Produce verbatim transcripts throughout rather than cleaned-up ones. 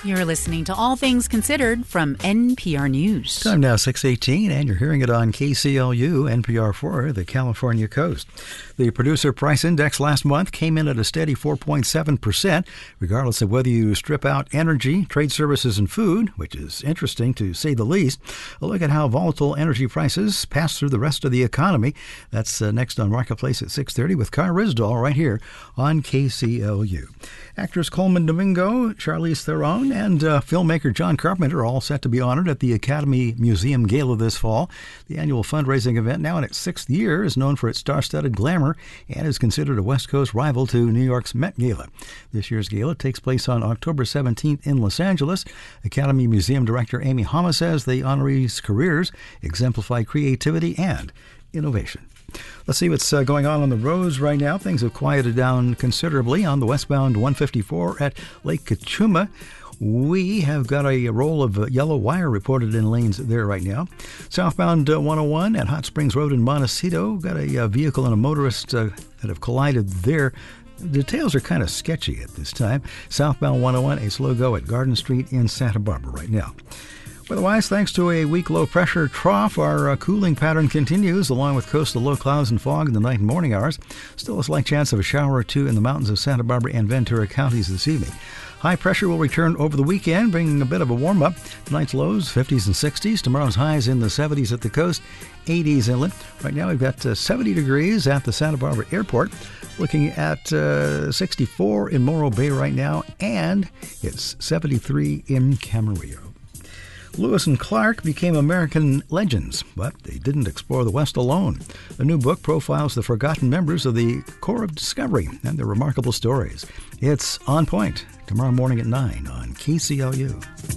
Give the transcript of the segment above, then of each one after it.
You're listening to All Things Considered from N P R News. Time now six eighteen, and you're hearing it on K C L U, N P R for the California coast. The Producer Price Index last month came in at a steady four point seven percent, regardless of whether you strip out energy, trade services, and food, which is interesting to say the least. A look at how volatile energy prices pass through the rest of the economy. That's uh, next on Marketplace at six thirty with Car Risdall right here on K C L U. Actors Coleman Domingo, Charlize Theron, and uh, filmmaker John Carpenter are all set to be honored at the Academy Museum Gala this fall. The annual fundraising event, now in its sixth year, is known for its star-studded glamour and is considered a West Coast rival to New York's Met Gala. This year's gala takes place on October seventeenth in Los Angeles. Academy Museum Director Amy Hama says the honorees' careers exemplify creativity and innovation. Let's see what's uh, going on on the roads right now. Things have quieted down considerably on the westbound one fifty-four at Lake Cachuma. We have got a roll of uh, yellow wire reported in lanes there right now. Southbound uh, one oh one at Hot Springs Road in Montecito, got a uh, vehicle and a motorist uh, that have collided there. Details are kind of sketchy at this time. Southbound one oh one, a slow go at Garden Street in Santa Barbara right now. Otherwise, thanks to a weak low-pressure trough, our uh, cooling pattern continues, along with coastal low clouds and fog in the night and morning hours. Still a slight chance of a shower or two in the mountains of Santa Barbara and Ventura counties this evening. High pressure will return over the weekend, bringing a bit of a warm-up. Tonight's lows, fifties and sixties. Tomorrow's highs in the seventies at the coast, eighties inland. Right now we've got uh, seventy degrees at the Santa Barbara Airport. Looking at uh, sixty-four in Morro Bay right now, and it's seventy-three in Camarillo. Lewis and Clark became American legends, but they didn't explore the West alone. The new book profiles the forgotten members of the Corps of Discovery and their remarkable stories. It's On Point, tomorrow morning at nine on K C L U.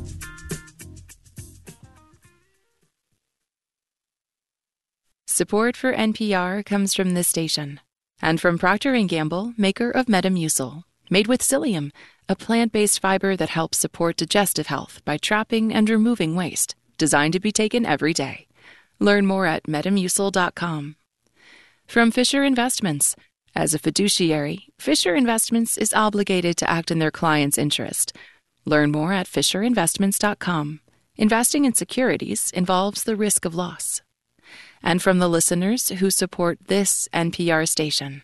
Support for N P R comes from this station and from Procter and Gamble, maker of Metamucil, made with psyllium, a plant-based fiber that helps support digestive health by trapping and removing waste, designed to be taken every day. Learn more at metamucil dot com. From Fisher Investments. As a fiduciary, Fisher Investments is obligated to act in their client's interest. Learn more at fisher investments dot com. Investing in securities involves the risk of loss. And from the listeners who support this N P R station.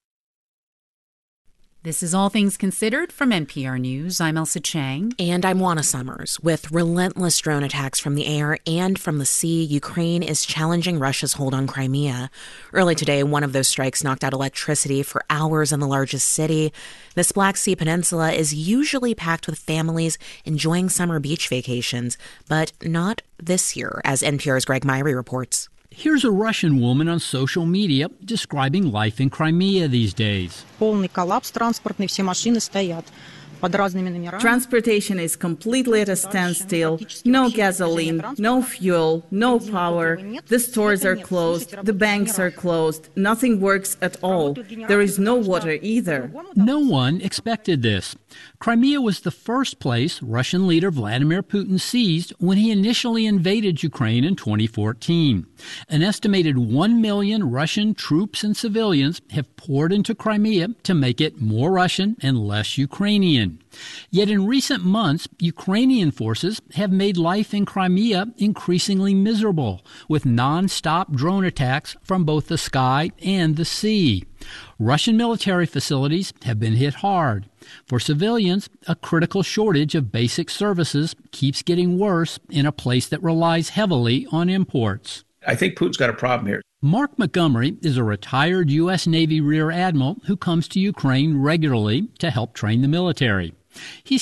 This is All Things Considered from N P R News. I'm Elsa Chang. And I'm Juana Summers. With relentless drone attacks from the air and from the sea, Ukraine is challenging Russia's hold on Crimea. Early today, one of those strikes knocked out electricity for hours in the largest city. This Black Sea peninsula is usually packed with families enjoying summer beach vacations, but not this year, as N P R's Greg Myrie reports. Here's a Russian woman on social media describing life in Crimea these days. Полный коллапс транспортный, все машины стоят. Transportation is completely at a standstill. No gasoline, no fuel, no power. The stores are closed. The banks are closed. Nothing works at all. There is no water either. No one expected this. Crimea was the first place Russian leader Vladimir Putin seized when he initially invaded Ukraine in twenty fourteen. An estimated one million Russian troops and civilians have poured into Crimea to make it more Russian and less Ukrainian. Yet in recent months, Ukrainian forces have made life in Crimea increasingly miserable, with non-stop drone attacks from both the sky and the sea. Russian military facilities have been hit hard. For civilians, a critical shortage of basic services keeps getting worse in a place that relies heavily on imports. I think Putin's got a problem here. Mark Montgomery is a retired U S Navy Rear Admiral who comes to Ukraine regularly to help train the military. He